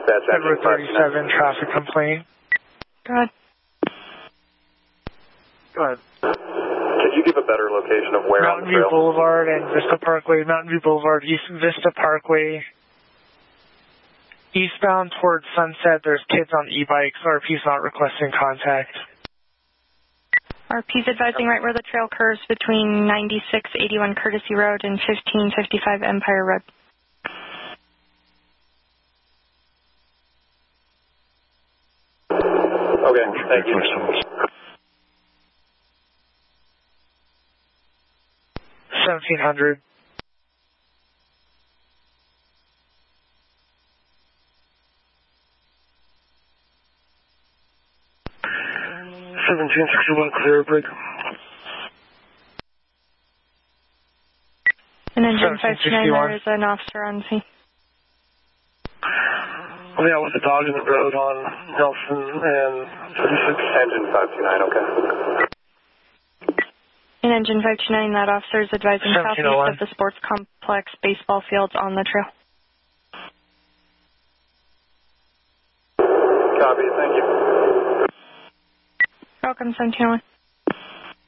Dispatch Number 37, traffic complaint. Go ahead. Go ahead. Could you give a better location of where on the Mountain View trail? Boulevard and Vista Parkway. Mountain View Boulevard, East Vista Parkway. Eastbound towards Sunset, there's kids on e-bikes. RP's not requesting contact. RP's advising right where the trail curves between 9681 Courtesy Road and 1555 Empire Road. Okay, thank you. 1700. Clear break. And engine 529, there is an officer on scene. Yeah, with the dog in the road on Nelson and 36. Engine 529, okay. In engine 529, that officer is advising southeast 1701. of the sports complex baseball fields on the trail. Copy, thank you. Welcome, 1701.